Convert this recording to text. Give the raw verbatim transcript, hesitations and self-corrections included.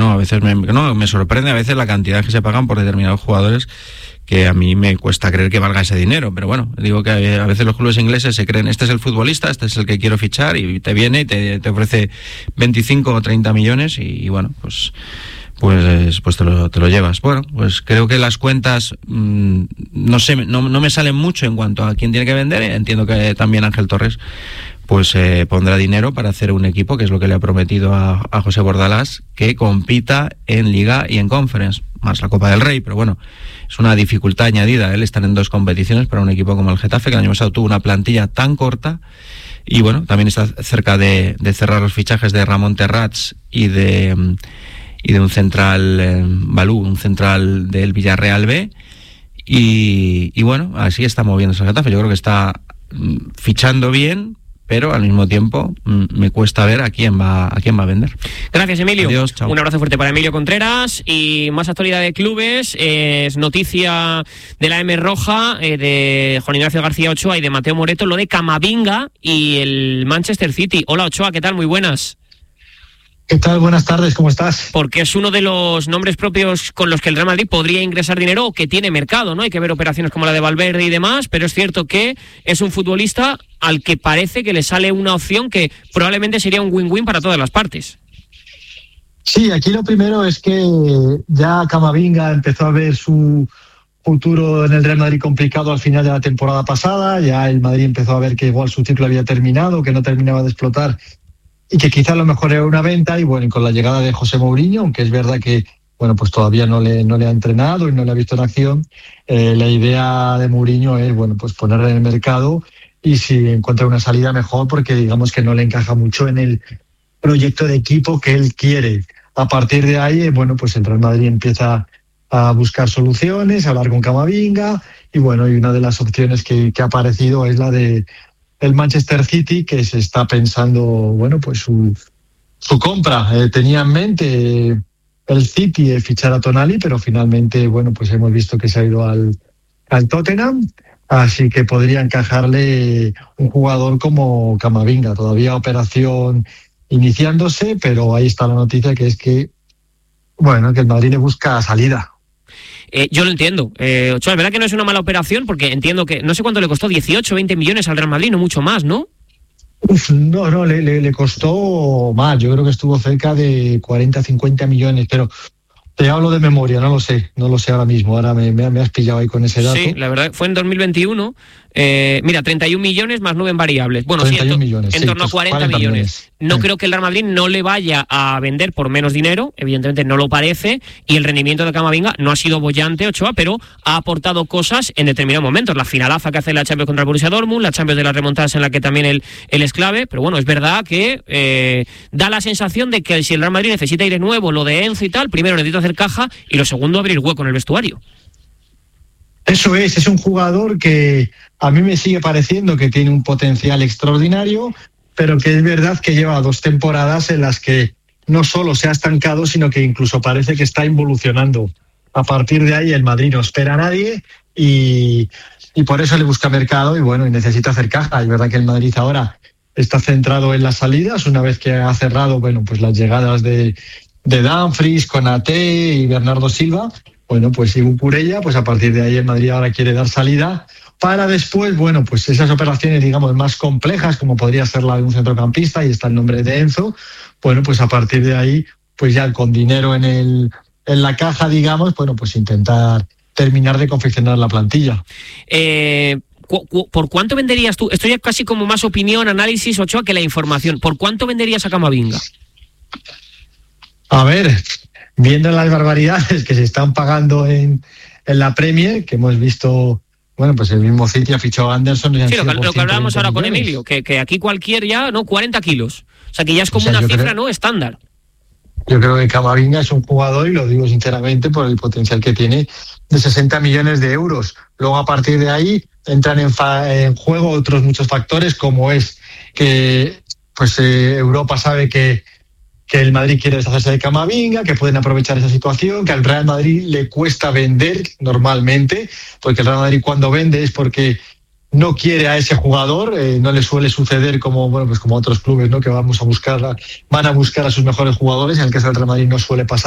no, a veces me, no, me sorprende a veces la cantidad que se pagan por determinados jugadores, que a mí me cuesta creer que valga ese dinero, pero bueno, digo que a veces los clubes ingleses se creen, este es el futbolista, este es el que quiero fichar, y te viene y te, te ofrece veinticinco o treinta millones, y, y bueno, pues pues pues te lo, te lo llevas. Bueno, pues creo que las cuentas mmm, no sé, no, no me salen mucho en cuanto a quién tiene que vender. Entiendo que también Ángel Torres pues eh, pondrá dinero para hacer un equipo, que es lo que le ha prometido a, a José Bordalás, que compita en Liga y en Conference, más la Copa del Rey, pero bueno, es una dificultad añadida el estar en dos competiciones para un equipo como el Getafe, que el año pasado tuvo una plantilla tan corta, y bueno, también está cerca de, de cerrar los fichajes de Ramón Terrats y de y de un central eh, Balú, un central del Villarreal B, y, y bueno, así está moviéndose el Getafe. Yo creo que está mm, fichando bien, pero al mismo tiempo mm, me cuesta ver a quién va a quién va a vender. Gracias, Emilio. Adiós, chao. Un abrazo fuerte para Emilio Contreras. Y más actualidad de clubes, eh, es noticia de la M Roja, eh, de Juan Ignacio García Ochoa y de Mateo Moreto, lo de Camavinga y el Manchester City. Hola, Ochoa, ¿qué tal? Muy buenas. ¿Qué tal? Buenas tardes, ¿cómo estás? Porque es uno de los nombres propios con los que el Real Madrid podría ingresar dinero, o que tiene mercado, ¿no? Hay que ver operaciones como la de Valverde y demás, pero es cierto que es un futbolista al que parece que le sale una opción que probablemente sería un win-win para todas las partes. Sí, aquí lo primero es que ya Camavinga empezó a ver su futuro en el Real Madrid complicado al final de la temporada pasada. Ya el Madrid empezó a ver que igual su ciclo había terminado, que no terminaba de explotar, y que quizás lo mejor era una venta. Y bueno, y con la llegada de José Mourinho, aunque es verdad que bueno, pues todavía no le, no le ha entrenado y no le ha visto en acción, eh, la idea de Mourinho es bueno, pues ponerle en el mercado, y si encuentra una salida mejor, porque digamos que no le encaja mucho en el proyecto de equipo que él quiere. A partir de ahí, bueno, pues el Real Madrid empieza a buscar soluciones, a hablar con Camavinga, y bueno, y una de las opciones que, que ha aparecido es la de el Manchester City, que se está pensando, bueno, pues su, su compra. Eh, tenía en mente el City eh, fichar a Tonali, pero finalmente, bueno, pues hemos visto que se ha ido al, al Tottenham, así que podría encajarle un jugador como Camavinga. Todavía operación iniciándose, pero ahí está la noticia, que es que, bueno, que el Madrid le busca salida. Eh, yo lo entiendo. Eh, Ochoa, es verdad que no es una mala operación, porque entiendo que, no sé cuánto le costó, dieciocho, veinte millones al Real Madrid, no mucho más, ¿no? Uf, no, no, le, le, le costó más. Yo creo que estuvo cerca de cuarenta, cincuenta millones, pero te hablo de memoria, no lo sé, no lo sé ahora mismo. Ahora me, me, me has pillado ahí con ese dato. Sí, la verdad, fue en dos mil veintiuno. Eh, mira, treinta y un millones más nueve en variables. Bueno, sí, en, to- millones, en sí, torno a cuarenta, cuarenta millones. millones. No sí. Creo que el Real Madrid no le vaya a vender por menos dinero, evidentemente no lo parece, y el rendimiento de Camavinga no ha sido boyante, Ochoa, pero ha aportado cosas en determinados momentos. La finalaza que hace la Champions contra el Borussia Dortmund, la Champions de las remontadas en la que también él, él es clave, pero bueno, es verdad que eh, da la sensación de que si el Real Madrid necesita aire nuevo, lo de Enzo y tal, primero necesita hacer caja, y lo segundo, abrir hueco en el vestuario. Eso es, es un jugador que a mí me sigue pareciendo que tiene un potencial extraordinario, pero que es verdad que lleva dos temporadas en las que no solo se ha estancado, sino que incluso parece que está involucionando. A partir de ahí el Madrid no espera a nadie, y, y por eso le busca mercado, y bueno, y necesita hacer caja. Es verdad que el Madrid ahora está centrado en las salidas, una vez que ha cerrado, bueno, pues las llegadas de, de Dumfries, Konaté y Bernardo Silva. Bueno, pues si un Curella, pues a partir de ahí el Madrid ahora quiere dar salida para después, bueno, pues esas operaciones, digamos, más complejas, como podría ser la de un centrocampista, y está el nombre de Enzo. Bueno, pues a partir de ahí, pues ya con dinero en el en la caja, digamos, bueno, pues intentar terminar de confeccionar la plantilla. Eh... ¿Por cuánto venderías tú? Esto ya casi como más opinión, análisis, Ochoa, que la información. ¿Por cuánto venderías a Camavinga? A ver, viendo las barbaridades que se están pagando en, en la Premier, que hemos visto, bueno, pues el mismo City ha fichado a Anderson. Y sí, lo que, lo que hablábamos ahora millones. Con Emilio, que, que aquí cualquier ya, ¿no? cuarenta kilos. O sea, que ya es como o sea, una cifra, creo, ¿no? Estándar. Yo creo que Camavinga es un jugador, y lo digo sinceramente, por el potencial que tiene, de sesenta millones de euros. Luego, a partir de ahí, entran en, fa- en juego otros muchos factores, como es que pues eh, Europa sabe que, que el Madrid quiere deshacerse de Camavinga, que pueden aprovechar esa situación, que al Real Madrid le cuesta vender normalmente, porque el Real Madrid cuando vende es porque no quiere a ese jugador, eh, no le suele suceder como bueno pues como otros clubes, ¿no? Que vamos a buscar, van a buscar a sus mejores jugadores. En el caso del Real Madrid no suele pasar.